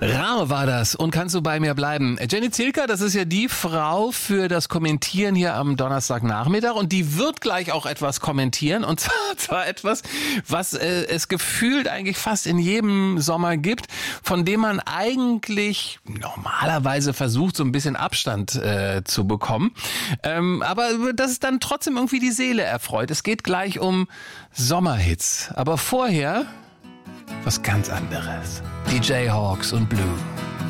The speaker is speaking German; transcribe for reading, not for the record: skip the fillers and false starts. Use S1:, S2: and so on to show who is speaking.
S1: Rauh war das und kannst du bei mir bleiben. Jenny Zilker, das ist ja die Frau für das Kommentieren hier am Donnerstagnachmittag und die wird gleich auch etwas kommentieren und zwar etwas, was es gefühlt eigentlich fast in jedem Sommer gibt, von dem man eigentlich normalerweise versucht, so ein bisschen Abstand zu bekommen, aber das ist dann trotzdem irgendwie die Seele erfreut. Es geht gleich um Sommerhits, aber vorher was ganz anderes. Die Jayhawks und Blue.